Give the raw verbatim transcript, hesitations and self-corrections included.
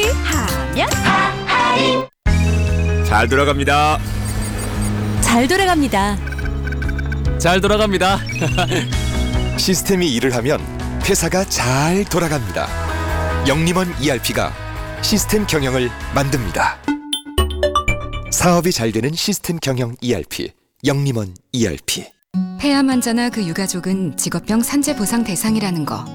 하면 잘 돌아갑니다. 잘 돌아갑니다. 잘 돌아갑니다. 시스템이 일을 하면 회사가 잘 돌아갑니다. 영림원 이알피가 시스템 경영을 만듭니다. 사업이 잘 되는 시스템 경영 이알피, 영림원 이알피. 폐암 환자나 그 유가족은 직업병 산재 보상 대상이라는 거